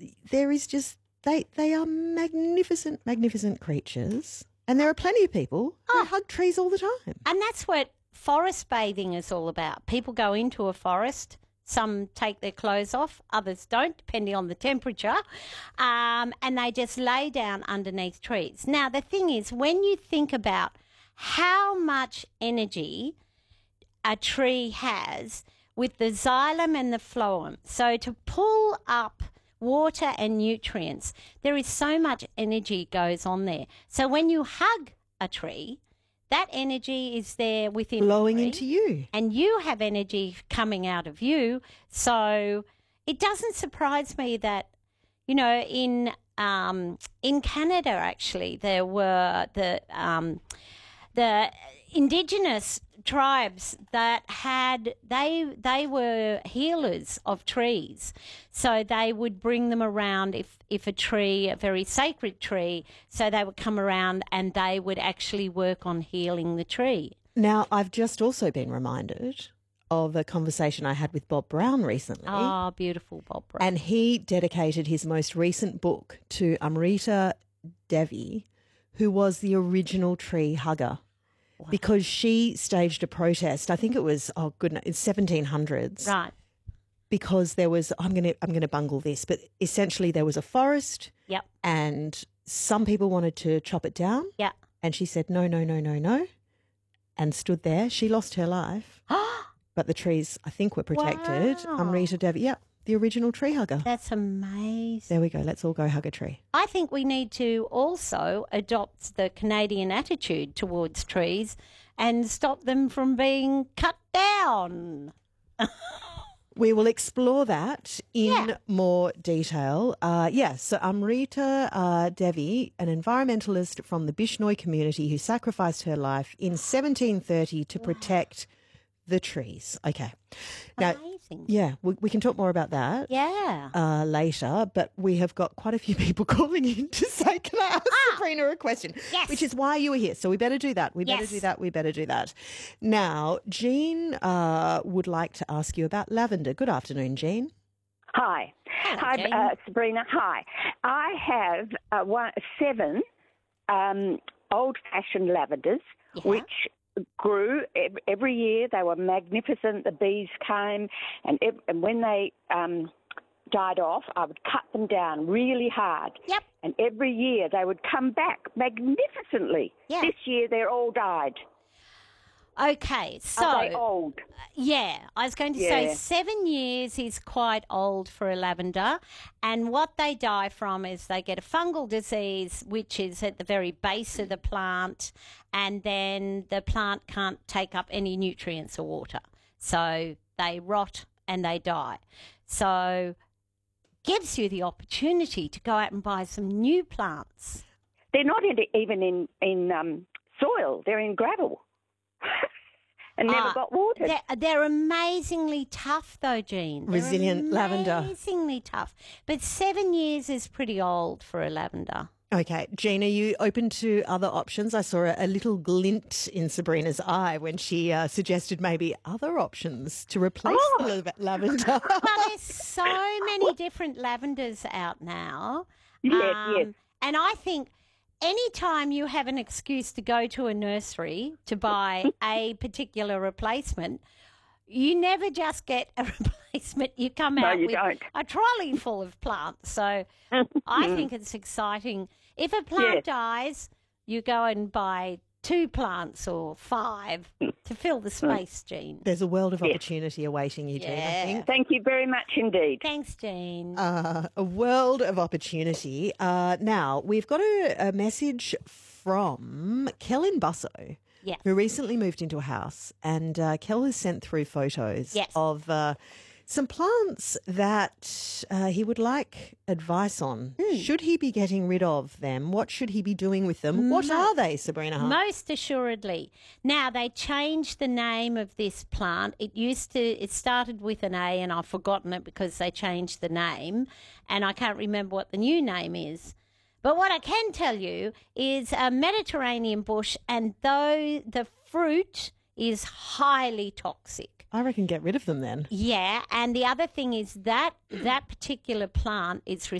there is just they are magnificent, magnificent creatures, and there are plenty of people who hug trees all the time. And that's what forest bathing is all about. People go into a forest. Some take their clothes off, others don't, depending on the temperature, and they just lay down underneath trees. Now, the thing is, when you think about how much energy a tree has with the xylem and the phloem, so to pull up water and nutrients, there is so much energy goes on there. So when you hug a tree, that energy is there within Blowing the tree, into you. and you have energy coming out of you. So it doesn't surprise me that, you know, in Canada actually there were the indigenous tribes that had they were healers of trees, so they would bring them around if a tree, a very sacred tree, so they would come around and they would actually work on healing the tree. Now, I've just also been reminded of a conversation I had with Bob Brown recently. Oh, beautiful Bob Brown. And he dedicated his most recent book to Amrita Devi, who was the original tree hugger. Wow. Because she staged a protest. I think it was, oh goodness, it's 1700s. Right. Because there was, I'm gonna bungle this, but essentially there was a forest. Yep. And some people wanted to chop it down. Yeah. And she said no, and stood there. She lost her life. But the trees, I think, were protected. Wow. Amrita Devi, yeah, the original tree hugger. That's amazing. There we go. Let's all go hug a tree. I think we need to also adopt the Canadian attitude towards trees and stop them from being cut down. We will explore that in more detail. So Amrita Devi, an environmentalist from the Bishnoi community who sacrificed her life in 1730 to protect the trees. Okay. Now, amazing. Yeah, we can talk more about that later, but we have got quite a few people calling in to say, can I ask Sabrina a question? Yes. Which is why you were here. So we better do that. We better do that. Now, Jean would like to ask you about lavender. Good afternoon, Jean. Hi. Hello, Hi, Jane. Sabrina. Hi. I have 7 old-fashioned lavenders, which grew every year. They were magnificent. The bees came, and when they died off, I would cut them down really hard. Yep. And every year they would come back magnificently. Yeah. This year they're all died. Okay, so Are they old? Yeah, I was going to say 7 years is quite old for a lavender, and what they die from is they get a fungal disease, which is at the very base of the plant, and then the plant can't take up any nutrients or water, so they rot and they die. So gives you the opportunity to go out and buy some new plants. They're not even in soil; they're in gravel. And never got watered. They're amazingly tough, though, Jean. Resilient lavender. Amazingly tough. But 7 years is pretty old for a lavender. Okay. Jean, are you open to other options? I saw a little glint in Sabrina's eye when she suggested maybe other options to replace the lavender. Well, there's so many different lavenders out now. Yes. And I think anytime you have an excuse to go to a nursery to buy a particular replacement, you never just get a replacement. You come out with a trolley full of plants. So I think it's exciting. If a plant dies, you go and buy 2 plants or 5 to fill the space, Jean. There's a world of opportunity awaiting you, Jean, I think. Thank you very much indeed. Thanks, Jean. A world of opportunity. Now, we've got a message from Kel in Busso, who recently moved into a house, and Kel has sent through photos of some plants that he would like advice on. Should he be getting rid of them? What should he be doing with them? What are they, Sabrina Hart? Most assuredly. Now, they changed the name of this plant. It started with an A, and I've forgotten it because they changed the name, and I can't remember what the new name is. But what I can tell you is a Mediterranean bush, and though the fruit is highly toxic. I reckon get rid of them then. Yeah, and the other thing is that particular plant is